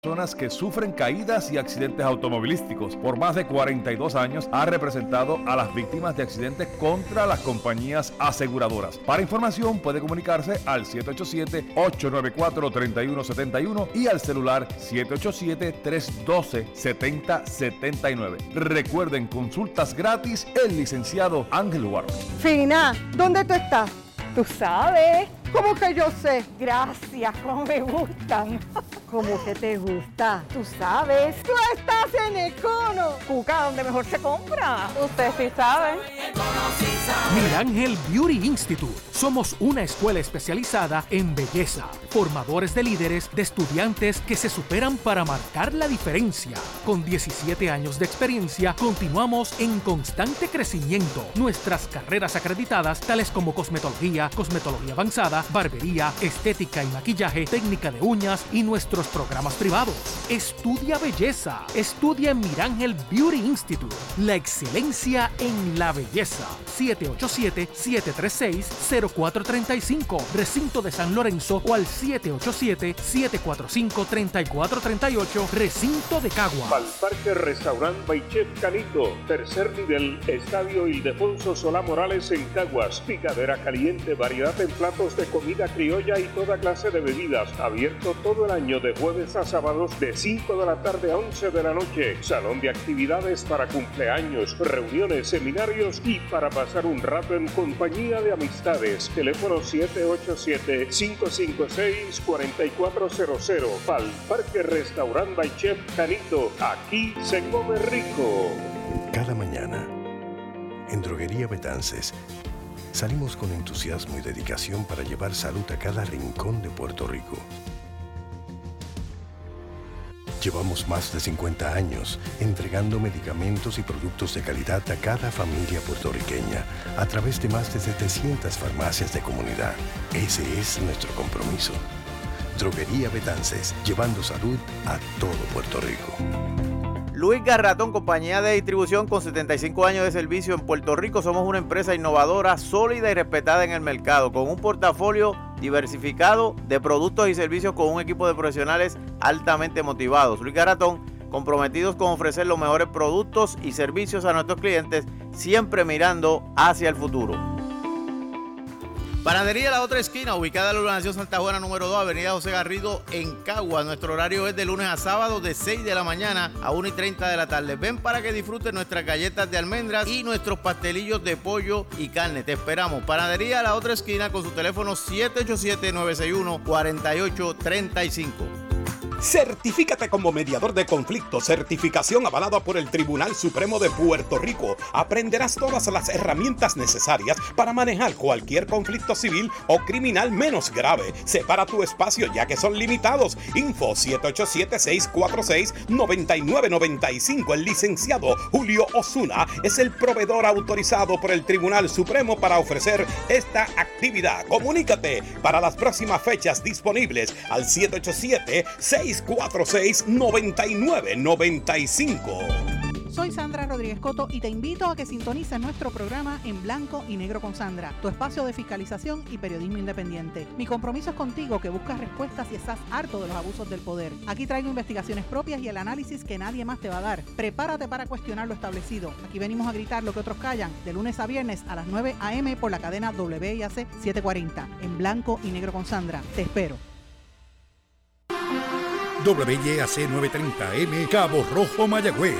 personas que sufren caídas y accidentes automovilísticos. Por más de 42 años ha representado a las víctimas de accidentes contra las compañías aseguradoras. Para información puede comunicarse al 787-894-3171 y al celular 787-312-7079. Recuerden, consultas gratis, el licenciado Ángel Huarco. Fina, ¿dónde tú estás? Tú sabes. ¿Cómo que yo sé? Gracias, cómo me gustan. ¿Cómo que te gusta? Tú sabes. Tú estás en Econo. Cuca, donde mejor se compra. Usted sí sabe. Mirángel Beauty Institute. Somos una escuela especializada en belleza, formadores de líderes, de estudiantes que se superan para marcar la diferencia. Con 17 años de experiencia, continuamos en constante crecimiento. Nuestras carreras acreditadas, tales como cosmetología, cosmetología avanzada, barbería, estética y maquillaje, técnica de uñas y nuestros programas privados. Estudia belleza. Estudia en Mirángel Beauty Institute. La excelencia en la belleza. 787-736-0435. Recinto de San Lorenzo o al 787-745-3438. Recinto de Cagua. Parque Restaurant by Chef Canito. Tercer nivel. Estadio Ildefonso Solá Morales en Caguas. Picadera caliente. Variedad en platos de comida criolla y toda clase de bebidas. Abierto todo el año de jueves a sábados de 5 de la tarde a 11 de la noche. Salón de actividades para cumpleaños, reuniones, seminarios y para pasar un rato en compañía de amistades. Teléfono 787-556-4400. Pal Parque Restaurant by Chef Canito. Aquí se come rico. Cada mañana, en Droguería Betances, salimos con entusiasmo y dedicación para llevar salud a cada rincón de Puerto Rico. Llevamos más de 50 años entregando medicamentos y productos de calidad a cada familia puertorriqueña a través de más de 700 farmacias de comunidad. Ese es nuestro compromiso. Droguería Betances, llevando salud a todo Puerto Rico. Luis Garratón, compañía de distribución con 75 años de servicio en Puerto Rico. Somos una empresa innovadora, sólida y respetada en el mercado, con un portafolio diversificado de productos y servicios con un equipo de profesionales altamente motivados. Luis Garratón, comprometidos con ofrecer los mejores productos y servicios a nuestros clientes, siempre mirando hacia el futuro. Panadería La Otra Esquina, ubicada en la urbanización Santa Juana número 2, avenida José Garrido, en Cagua. Nuestro horario es de lunes a sábado de 6 de la mañana a 1:30 de la tarde. Ven para que disfruten nuestras galletas de almendras y nuestros pastelillos de pollo y carne. Te esperamos. Panadería La Otra Esquina con su teléfono 787-961-4835. Certifícate como mediador de conflictos, certificación avalada por el Tribunal Supremo de Puerto Rico. Aprenderás todas las herramientas necesarias para manejar cualquier conflicto civil o criminal menos grave. Separa tu espacio ya que son limitados. Info 787-646-9995. El licenciado Julio Osuna es el proveedor autorizado por el Tribunal Supremo para ofrecer esta actividad. Comunícate para las próximas fechas disponibles al 787-646-9995. Soy Sandra Rodríguez Coto y te invito a que sintonices nuestro programa En Blanco y Negro con Sandra, tu espacio de fiscalización y periodismo independiente. Mi compromiso es contigo, que buscas respuestas y estás harto de los abusos del poder. Aquí traigo investigaciones propias y el análisis que nadie más te va a dar. Prepárate para cuestionar lo establecido. Aquí venimos a gritar lo que otros callan, de lunes a viernes a las 9 a.m. por la cadena WIAC 740. En Blanco y Negro con Sandra. Te espero. WIAC 930M, Cabo Rojo, Mayagüez.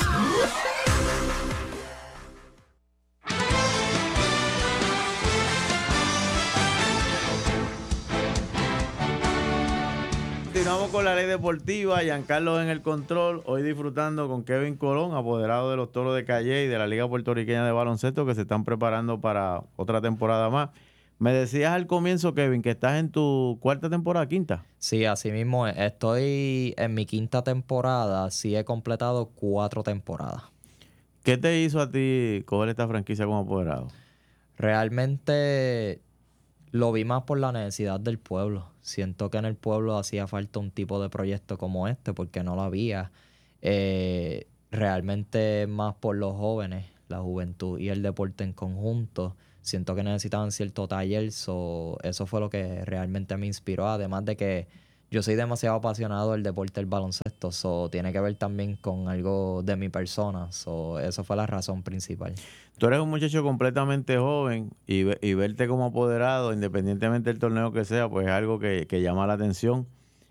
Continuamos con la ley deportiva. Giancarlo en el control. Hoy disfrutando con Kevin Colón, apoderado de los Toros de Calle y de la Liga Puertorriqueña de Baloncesto, que se están preparando para otra temporada más. Me decías al comienzo, Kevin, que estás en tu cuarta temporada, quinta. Sí, así mismo es. Estoy en mi quinta temporada. Sí he completado 4 temporadas. ¿Qué te hizo a ti coger esta franquicia como apoderado? Realmente lo vi más por la necesidad del pueblo. Siento que en el pueblo hacía falta un tipo de proyecto como este porque no lo había. Realmente más por los jóvenes, la juventud y el deporte en conjunto. Siento que necesitaban cierto taller, eso fue lo que realmente me inspiró. Además de que yo soy demasiado apasionado del deporte del baloncesto, so tiene que ver también con algo de mi persona, so eso fue la razón principal. Tú eres un muchacho completamente joven y verte como apoderado, independientemente del torneo que sea, pues es algo que llama la atención.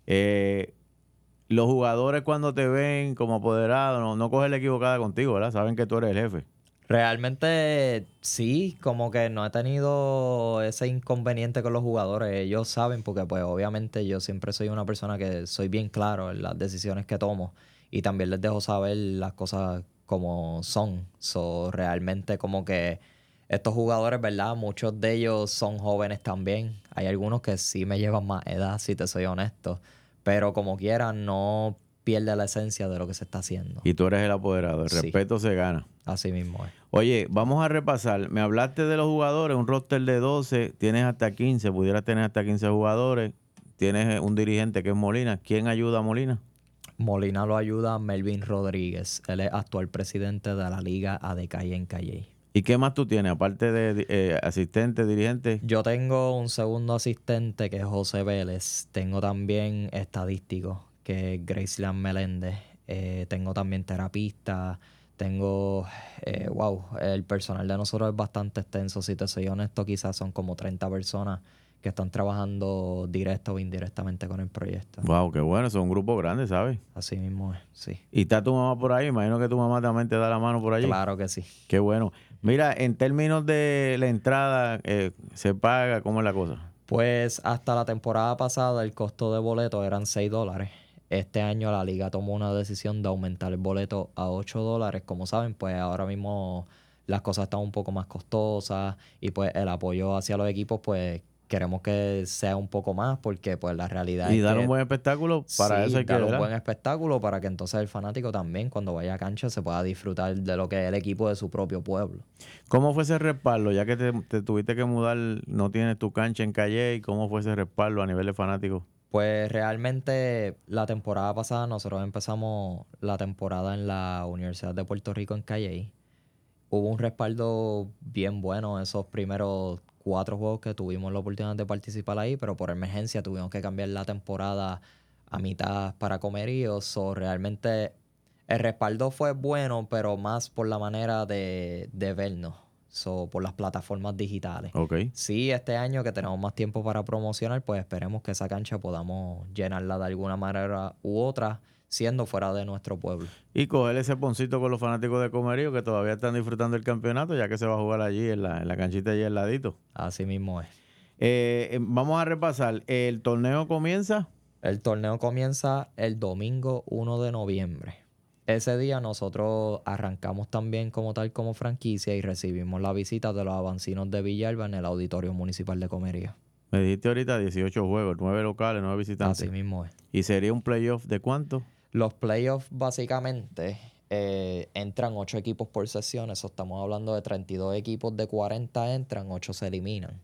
Los jugadores cuando te ven como apoderado no cogen la equivocada contigo, ¿verdad? Saben que tú eres el jefe. Realmente sí, como que no he tenido ese inconveniente con los jugadores. Ellos saben porque pues obviamente yo siempre soy una persona que soy bien claro en las decisiones que tomo y también les dejo saber las cosas como son. So, realmente como que estos jugadores, ¿verdad? Muchos de ellos son jóvenes también. Hay algunos que sí me llevan más edad, si te soy honesto. Pero como quiera, no pierde la esencia de lo que se está haciendo. Y tú eres el apoderado, el Sí. respeto se gana. Así mismo es. Oye, vamos a repasar. Me hablaste de los jugadores, un roster de 12, tienes hasta 15, pudieras tener hasta 15 jugadores. Tienes un dirigente que es Molina. ¿Quién ayuda a Molina? Molina lo ayuda Melvin Rodríguez. Él es actual presidente de la Liga ADCAI en Calley. ¿Y qué más tú tienes, aparte de asistente, dirigente? Yo tengo un segundo asistente que es José Vélez. Tengo también estadístico, que es Graceland Meléndez. Tengo también terapista. Tengo, el personal de nosotros es bastante extenso. Si te soy honesto, quizás son como 30 personas que están trabajando directo o indirectamente con el proyecto. Wow, qué bueno, son un grupo grande, ¿sabes? Así mismo es, sí. ¿Y está tu mamá por ahí? Imagino que tu mamá también te da la mano por allí. Claro que sí. Qué bueno. Mira, en términos de la entrada, ¿se paga? ¿Cómo es la cosa? Pues hasta la temporada pasada el costo de boleto eran $6. Este año la liga tomó una decisión de aumentar el boleto a $8. Como saben, pues ahora mismo las cosas están un poco más costosas y pues el apoyo hacia los equipos, pues queremos que sea un poco más porque pues la realidad Y es dar que un buen espectáculo, para eso hay que dar un ¿verdad? buen espectáculo para que entonces el fanático también cuando vaya a cancha se pueda disfrutar de lo que es el equipo de su propio pueblo. ¿Cómo fue ese respaldo? Ya que te tuviste que mudar, no tienes tu cancha en Calle, ¿y cómo fue ese respaldo a nivel de fanáticos? Pues realmente la temporada pasada nosotros empezamos la temporada en la Universidad de Puerto Rico en Calley. Hubo un respaldo bien bueno esos primeros 4 juegos que tuvimos la oportunidad de participar ahí, pero por emergencia tuvimos que cambiar la temporada a mitad para comeríos. O realmente el respaldo fue bueno, pero más por la manera de vernos. Por las plataformas digitales. Okay. Sí, este año que tenemos más tiempo para promocionar, pues esperemos que esa cancha podamos llenarla de alguna manera u otra, siendo fuera de nuestro pueblo. Y coger ese poncito con los fanáticos de Comerío que todavía están disfrutando el campeonato, ya que se va a jugar allí en la canchita allí al ladito. Así mismo es. Vamos a repasar. ¿El torneo comienza? El torneo comienza el domingo 1 de noviembre. Ese día nosotros arrancamos también como tal como franquicia y recibimos la visita de los avancinos de Villalba en el Auditorio Municipal de Comerío. Me dijiste ahorita 18 juegos, 9 locales, 9 visitantes. Así mismo es. ¿Y sería un playoff de cuánto? Los playoffs básicamente entran 8 equipos por sesión. Eso estamos hablando de 32 equipos de 40 entran, 8 se eliminan.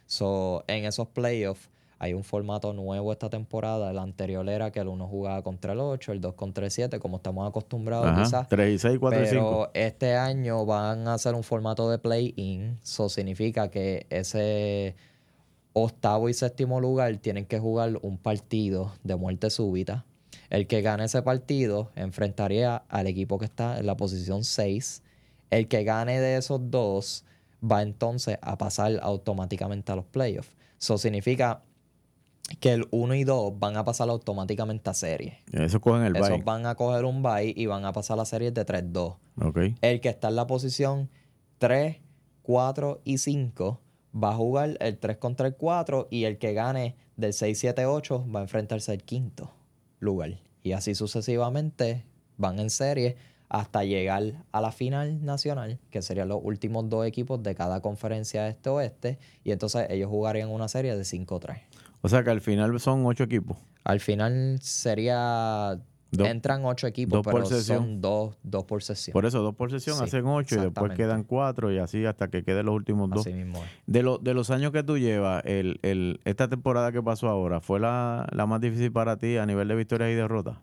En esos playoffs hay un formato nuevo esta temporada. El anterior era que el 1 jugaba contra el 8, el 2 contra el 7, como estamos acostumbrados. Ajá, quizás. 3 y 6, 4 y 5. Pero este año van a hacer un formato de play-in. Eso significa que ese 8º y 7º lugar tienen que jugar un partido de muerte súbita. El que gane ese partido enfrentaría al equipo que está en la posición 6. El que gane de esos dos va entonces a pasar automáticamente a los playoffs. Eso significa que el 1 y 2 van a pasar automáticamente a serie. Eso cogen el bye. Esos van a coger un bye y van a pasar a series de 3-2. Okay. El que está en la posición 3, 4 y 5 va a jugar el 3 contra el 4 y el que gane del 6, 7, 8 va a enfrentarse al 5º lugar. Y así sucesivamente van en serie hasta llegar a la final nacional, que serían los últimos 2 equipos de cada conferencia este-oeste, y entonces ellos jugarían una serie de 5-3. O sea que al final son 8 equipos. Al final sería... entran 8 equipos, pero son 2 por sesión. Por eso, 2 por sesión, sí, hacen 8 y después quedan 4 y así hasta que queden los últimos 2. Así mismo es. De los años que tú llevas, esta temporada que pasó ahora, ¿fue la más difícil para ti a nivel de victorias y derrotas?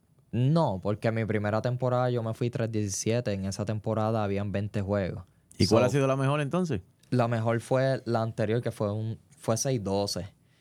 No, porque en mi primera temporada yo me fui 3-17. En esa temporada habían 20 juegos. ¿Y cuál ha sido la mejor entonces? La mejor fue la anterior, que fue 6-12.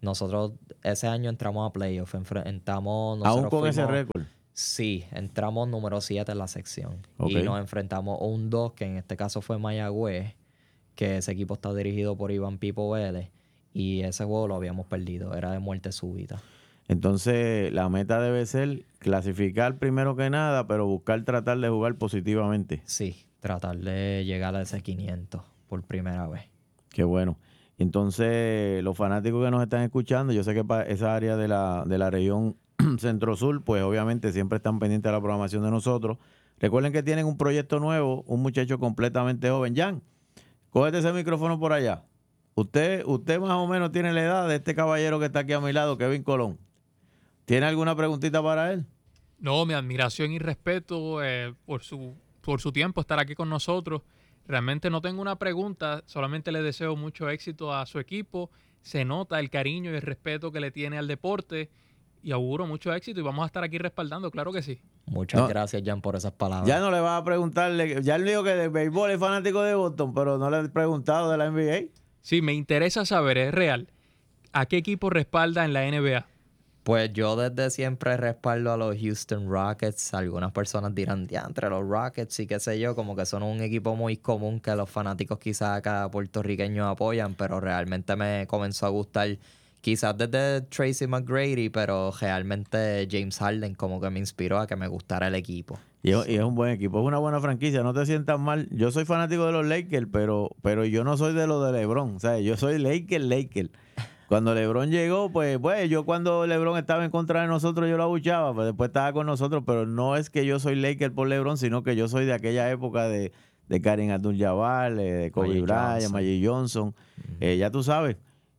Nosotros ese año entramos a playoff, enfrentamos... ¿Aún con ese récord? Sí, entramos número 7 en la sección. Ok. Y nos enfrentamos a un 2, que en este caso fue Mayagüez, que ese equipo está dirigido por Iván Pipo Vélez, y ese juego lo habíamos perdido, era de muerte súbita. Entonces, la meta debe ser clasificar primero que nada, pero tratar de jugar positivamente. Sí, tratar de llegar a ese 500 por primera vez. Qué bueno. Entonces, los fanáticos que nos están escuchando, yo sé que para esa área de la región Centro-Sur, pues obviamente siempre están pendientes de la programación de nosotros. Recuerden que tienen un proyecto nuevo, un muchacho completamente joven. Jan, cógete ese micrófono por allá. Usted más o menos tiene la edad de este caballero que está aquí a mi lado, Kevin Colón. ¿Tiene alguna preguntita para él? No, mi admiración y respeto por su tiempo estar aquí con nosotros. Realmente no tengo una pregunta, solamente le deseo mucho éxito a su equipo. Se nota el cariño y el respeto que le tiene al deporte y auguro mucho éxito y vamos a estar aquí respaldando, claro que sí. Muchas gracias, Jan, por esas palabras. Ya no le vas a preguntarle, ya le digo que de béisbol es fanático de Boston, pero no le he preguntado de la NBA. Sí, me interesa saber, es real, ¿a qué equipo respalda en la NBA? Pues yo desde siempre respaldo a los Houston Rockets. Algunas personas dirán, entre los Rockets y qué sé yo, como que son un equipo muy común que los fanáticos quizás acá puertorriqueños apoyan, pero realmente me comenzó a gustar quizás desde Tracy McGrady, pero realmente James Harden como que me inspiró a que me gustara el equipo. Y es un buen equipo, es una buena franquicia, no te sientas mal. Yo soy fanático de los Lakers, pero yo no soy de los de LeBron, ¿sabes? Yo soy Laker. Cuando LeBron llegó, pues yo cuando LeBron estaba en contra de nosotros, yo lo abuchaba, pues después estaba con nosotros, pero no es que yo soy Laker por LeBron, sino que yo soy de aquella época de Kareem Abdul-Jabbar, de Kobe Bryant, Magic Johnson, ya tú sabes.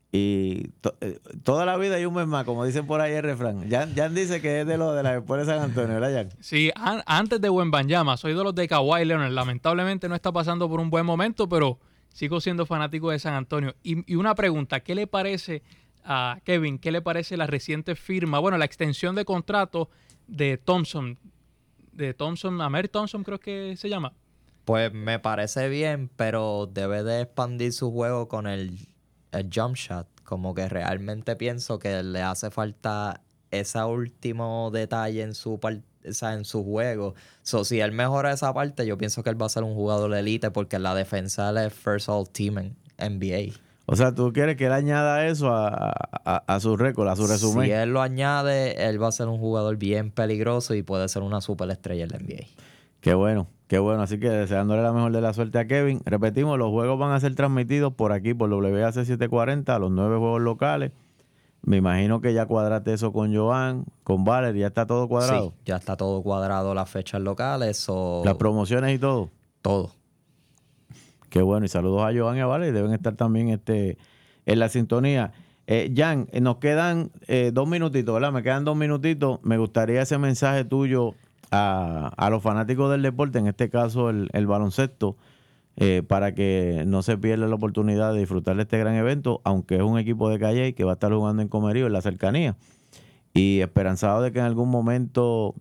Y toda la vida hay un mes más, como dicen por ahí el refrán. Jan dice que es de las escuelas de San Antonio, ¿verdad, Jan? Sí, antes de Wembanyama, soy de los de Kawhi Leonard. Lamentablemente no está pasando por un buen momento, pero sigo siendo fanático de San Antonio. Y una pregunta, ¿qué le parece a Kevin? ¿Qué le parece la reciente firma? Bueno, la extensión de contrato de Thompson. Amir Thompson creo que se llama. Pues me parece bien, pero debe de expandir su juego con el jump shot. Como que realmente pienso que le hace falta ese último detalle en su juego. Si él mejora esa parte, yo pienso que él va a ser un jugador de élite porque en la defensa él es first all team en NBA. O sea, ¿tú quieres que él añada eso a su récord, a su resumen? Si él lo añade, él va a ser un jugador bien peligroso y puede ser una superestrella en la NBA. Qué bueno. Así que deseándole la mejor de la suerte a Kevin. Repetimos, los juegos van a ser transmitidos por aquí, por WAC 740, los 9 juegos locales. Me imagino que ya cuadraste eso con Joan, con Valer, ¿ya está todo cuadrado? Sí, ya está todo cuadrado, las fechas locales. Las promociones y todo. Todo. Qué bueno, y saludos a Joan y a Valer, deben estar también en la sintonía. Jan, nos quedan 2 minutitos, ¿verdad? Me quedan 2 minutitos. Me gustaría ese mensaje tuyo a los fanáticos del deporte, en este caso el baloncesto, para que no se pierda la oportunidad de disfrutar de este gran evento, aunque es un equipo de Calle que va a estar jugando en Comerío, en la cercanía, y esperanzado de que en algún momento,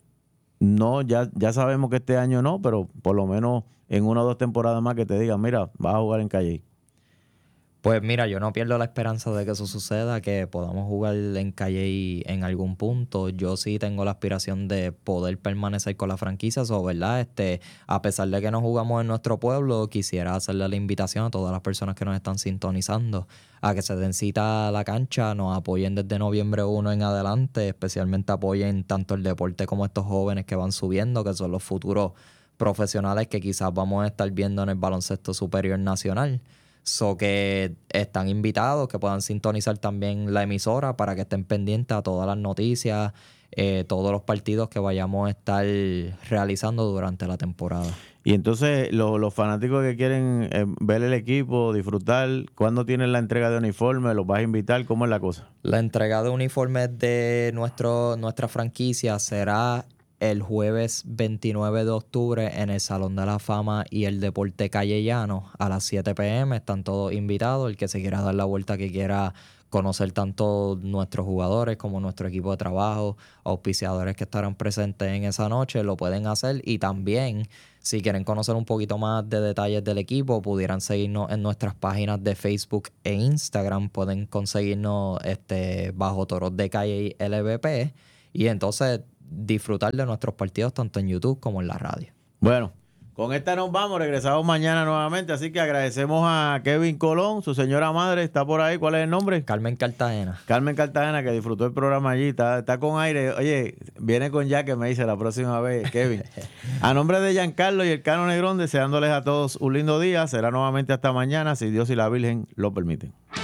ya sabemos que este año no, pero por lo menos en 1 o 2 temporadas más que te digan, mira, vas a jugar en Calle. Pues mira, yo no pierdo la esperanza de que eso suceda, que podamos jugar en Calle en algún punto. Yo sí tengo la aspiración de poder permanecer con la franquicia, ¿verdad? A pesar de que no jugamos en nuestro pueblo, quisiera hacerle la invitación a todas las personas que nos están sintonizando a que se den cita a la cancha, nos apoyen desde noviembre 1 en adelante, especialmente apoyen tanto el deporte como estos jóvenes que van subiendo, que son los futuros profesionales que quizás vamos a estar viendo en el baloncesto superior nacional. Que están invitados, que puedan sintonizar también la emisora para que estén pendientes a todas las noticias, todos los partidos que vayamos a estar realizando durante la temporada. Y entonces los fanáticos que quieren ver el equipo, disfrutar, ¿cuándo tienen la entrega de uniformes? ¿Los vas a invitar? ¿Cómo es la cosa? La entrega de uniformes de nuestra franquicia será el jueves 29 de octubre en el Salón de la Fama y el Deporte Callellano a las 7 p.m. Están todos invitados. El que se quiera dar la vuelta, que quiera conocer tanto nuestros jugadores como nuestro equipo de trabajo, auspiciadores que estarán presentes en esa noche, lo pueden hacer. Y también, si quieren conocer un poquito más de detalles del equipo, pudieran seguirnos en nuestras páginas de Facebook e Instagram. Pueden conseguirnos bajo Toros de Calle y LVP. Y entonces disfrutar de nuestros partidos tanto en YouTube como en la radio. Bueno, con esta nos vamos, regresamos mañana nuevamente, así que agradecemos a Kevin Colón, su señora madre está por ahí, ¿cuál es el nombre? Carmen Cartagena. Carmen Cartagena, que disfrutó el programa allí, está con aire, oye, viene con ya que me dice la próxima vez, Kevin. A nombre de Giancarlo y el Cano Negrón, deseándoles a todos un lindo día, será nuevamente hasta mañana, si Dios y la Virgen lo permiten.